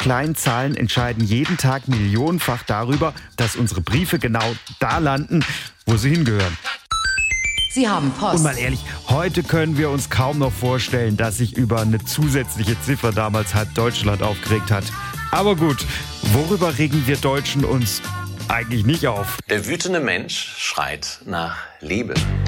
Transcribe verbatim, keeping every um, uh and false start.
kleinen Zahlen entscheiden jeden Tag millionenfach darüber, dass unsere Briefe genau da landen, wo sie hingehören. Sie haben Post. Und mal ehrlich, heute können wir uns kaum noch vorstellen, dass sich über eine zusätzliche Ziffer damals halb Deutschland aufgeregt hat. Aber gut, worüber regen wir Deutschen uns eigentlich nicht auf? Der wütende Mensch schreit nach Liebe.